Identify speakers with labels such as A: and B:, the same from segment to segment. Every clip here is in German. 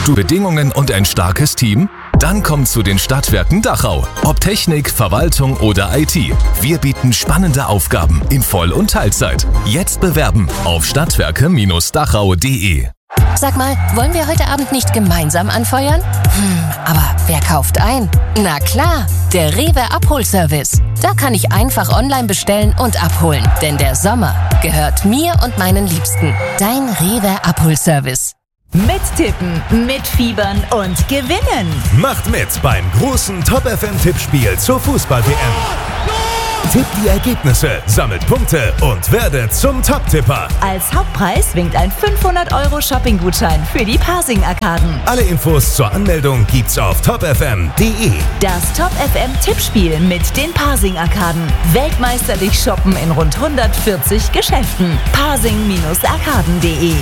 A: Bedingungen und ein starkes Team? Dann komm zu den Stadtwerken Dachau. Ob Technik, Verwaltung oder IT. Wir bieten spannende Aufgaben in Voll- und Teilzeit. Jetzt bewerben auf stadtwerke-dachau.de.
B: Sag mal, wollen wir heute Abend nicht gemeinsam anfeuern? Aber wer kauft ein? Na klar, der Rewe Abholservice. Da kann ich einfach online bestellen und abholen. Denn der Sommer gehört mir und meinen Liebsten. Dein Rewe Abholservice.
C: Mittippen, mitfiebern und gewinnen.
D: Macht mit beim großen Top FM Tippspiel zur Fußball-WM. Tippt die Ergebnisse, sammelt Punkte und werdet zum Top-Tipper.
C: Als Hauptpreis winkt ein 500€ Shopping-Gutschein für die Parsing-Arkaden.
D: Alle Infos zur Anmeldung gibt's auf topfm.de.
C: Das Top FM Tippspiel mit den Parsing-Arkaden. Weltmeisterlich shoppen in rund 140 Geschäften. parsing-arkaden.de.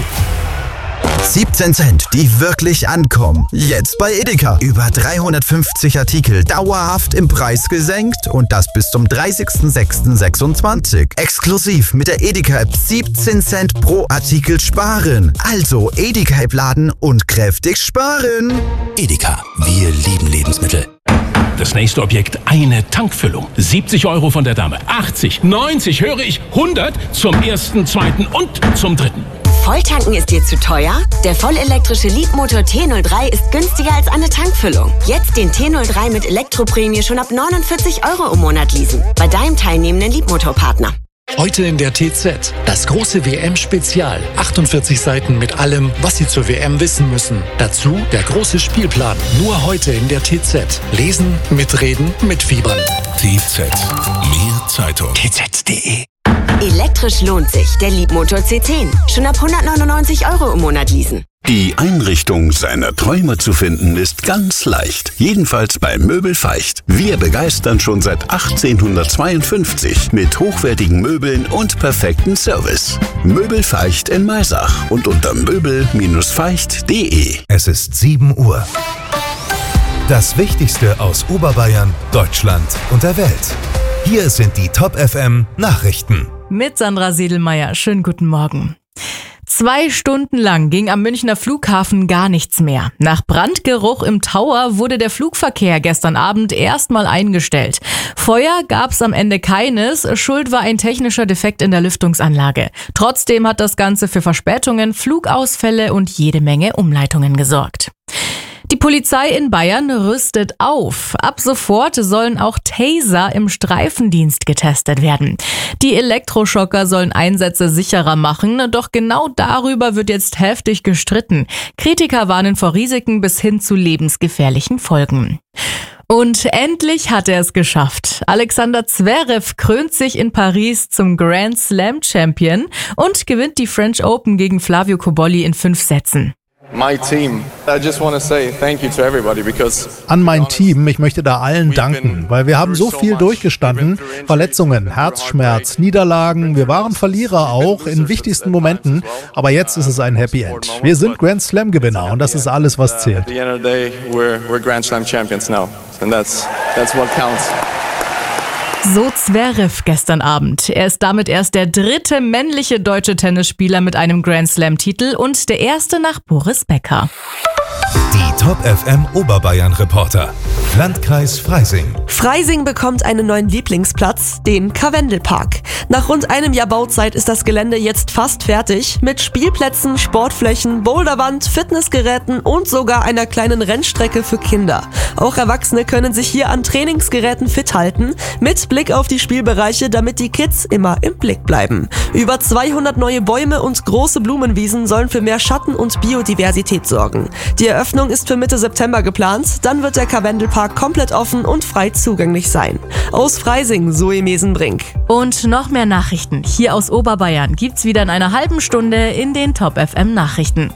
E: 17 Cent, die wirklich ankommen. Jetzt bei Edeka. Über 350 Artikel dauerhaft im Preis gesenkt und das bis zum 30.06.26. Exklusiv mit der Edeka-App 17 Cent pro Artikel sparen. Also Edeka-App laden und kräftig sparen.
F: Edeka, wir lieben Lebensmittel. Das nächste Objekt, eine Tankfüllung. 70€ von der Dame, 80, 90, höre ich, 100 zum ersten, zweiten und zum dritten.
G: Volltanken ist dir zu teuer? Der vollelektrische Leapmotor T03 ist günstiger als eine Tankfüllung. Jetzt den T03 mit Elektroprämie schon ab 49€ im Monat leasen. Bei deinem teilnehmenden Leapmotor-Partner.
H: Heute in der TZ, das große WM-Spezial. 48 Seiten mit allem, was Sie zur WM wissen müssen. Dazu der große Spielplan. Nur heute in der TZ. Lesen, mitreden, mitfiebern.
F: TZ, mehr Zeitung. TZ.de.
G: Elektrisch lohnt sich. Der Leapmotor C10. Schon ab 199€ im Monat leasen.
I: Die Einrichtung seiner Träume zu finden ist ganz leicht. Jedenfalls bei Möbel Feicht. Wir begeistern schon seit 1852 mit hochwertigen Möbeln und perfekten Service. Möbel Feicht in Maisach und unter möbel-feicht.de.
D: Es ist 7 Uhr. Das Wichtigste aus Oberbayern, Deutschland und der Welt. Hier sind die Top FM Nachrichten.
J: Mit Sandra Sedelmeier. Schönen guten Morgen. 2 Stunden lang ging am Münchner Flughafen gar nichts mehr. Nach Brandgeruch im Tower wurde der Flugverkehr gestern Abend erstmal eingestellt. Feuer gab's am Ende keines, Schuld war ein technischer Defekt in der Lüftungsanlage. Trotzdem hat das Ganze für Verspätungen, Flugausfälle und jede Menge Umleitungen gesorgt. Die Polizei in Bayern rüstet auf. Ab sofort sollen auch Taser im Streifendienst getestet werden. Die Elektroschocker sollen Einsätze sicherer machen, doch genau darüber wird jetzt heftig gestritten. Kritiker warnen vor Risiken bis hin zu lebensgefährlichen Folgen. Und endlich hat er es geschafft. Alexander Zverev krönt sich in Paris zum Grand Slam Champion und gewinnt die French Open gegen Flavio Cobolli in 5 Sätzen.
K: An mein Team, ich möchte da allen danken, weil wir haben so viel durchgestanden, Verletzungen, Herzschmerz, Niederlagen, wir waren Verlierer auch in wichtigsten Momenten, aber jetzt ist es ein Happy End. Wir sind Grand Slam Gewinner und das ist alles, was zählt.
J: So Zverev gestern Abend. Er ist damit erst der 3. männliche deutsche Tennisspieler mit einem Grand Slam-Titel und der erste nach Boris Becker.
D: Die Top FM Oberbayern Reporter. Landkreis Freising.
L: Freising bekommt einen neuen Lieblingsplatz, den Karwendelpark. Nach rund einem Jahr Bauzeit ist das Gelände jetzt fast fertig, mit Spielplätzen, Sportflächen, Boulderwand, Fitnessgeräten und sogar einer kleinen Rennstrecke für Kinder. Auch Erwachsene können sich hier an Trainingsgeräten fit halten, mit Blick auf die Spielbereiche, damit die Kids immer im Blick bleiben. Über 200 neue Bäume und große Blumenwiesen sollen für mehr Schatten und Biodiversität sorgen. Die Eröffnung ist für Mitte September geplant, dann wird der Karwendelpark komplett offen und frei zugänglich sein. Aus Freising, Zoe Mesenbrink.
J: Und noch mehr Nachrichten hier aus Oberbayern gibt's wieder in einer halben Stunde in den Top FM Nachrichten.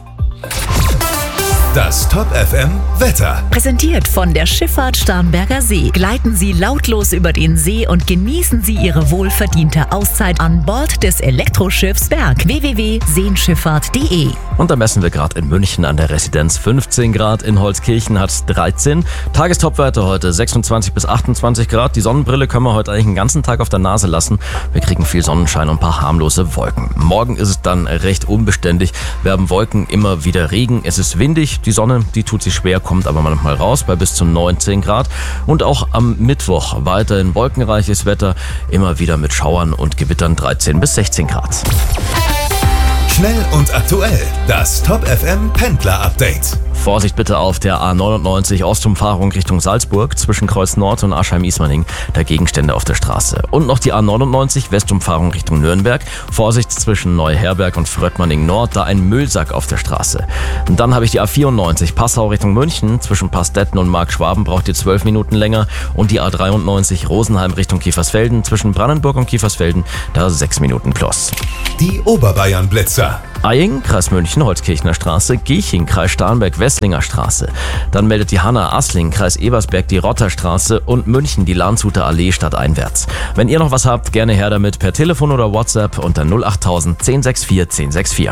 D: Das Top FM Wetter.
C: Präsentiert von der Schifffahrt Starnberger See. Gleiten Sie lautlos über den See und genießen Sie Ihre wohlverdiente Auszeit an Bord des Elektroschiffs Berg. www.seenschifffahrt.de.
M: Und da messen wir gerade in München an der Residenz 15 Grad, in Holzkirchen hat es 13. Tagestopwerte heute 26 bis 28 Grad. Die Sonnenbrille können wir heute eigentlich den ganzen Tag auf der Nase lassen. Wir kriegen viel Sonnenschein und ein paar harmlose Wolken. Morgen ist es dann recht unbeständig. Wir haben Wolken, immer wieder Regen. Es ist windig. Die Sonne, die tut sich schwer, kommt aber manchmal raus bei bis zu 19 Grad. Und auch am Mittwoch weiterhin wolkenreiches Wetter, immer wieder mit Schauern und Gewittern 13 bis 16 Grad.
D: Schnell und aktuell, das Top FM Pendler Update.
M: Vorsicht bitte auf der A99 Ostumfahrung Richtung Salzburg zwischen Kreuz Nord und Aschheim-Ismaning, da Gegenstände auf der Straße. Und noch die A99 Westumfahrung Richtung Nürnberg. Vorsicht zwischen Neuherberg und Fröttmanning Nord, da ein Müllsack auf der Straße. Und dann habe ich die A94 Passau Richtung München. Zwischen Pastetten und Markschwaben braucht ihr 12 Minuten länger. Und die A93 Rosenheim Richtung Kiefersfelden zwischen Brandenburg und Kiefersfelden, da 6 Minuten plus.
D: Die Oberbayern-Blitzer.
M: Eying, Kreis München, Holzkirchner Straße, Gieching, Kreis Starnberg, Wesslinger Straße. Dann meldet die Hanna Asling, Kreis Ebersberg, die Rotterstraße und München, die Landshuter Allee stadteinwärts. Wenn ihr noch was habt, gerne her damit per Telefon oder WhatsApp unter 08000 1064 1064.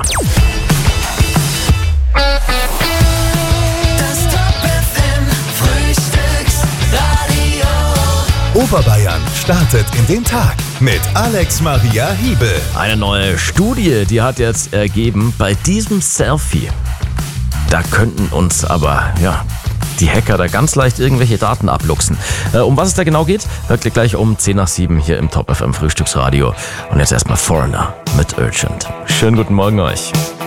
D: Oberbayern startet in den Tag mit Alex Maria Hiebel.
M: Eine neue Studie, die hat jetzt ergeben, bei diesem Selfie, da könnten uns aber, die Hacker da ganz leicht irgendwelche Daten abluchsen. Um was es da genau geht, hört ihr gleich um 10 nach 7 hier im Top FM Frühstücksradio. Und jetzt erstmal Foreigner mit Urgent. Schönen guten Morgen euch.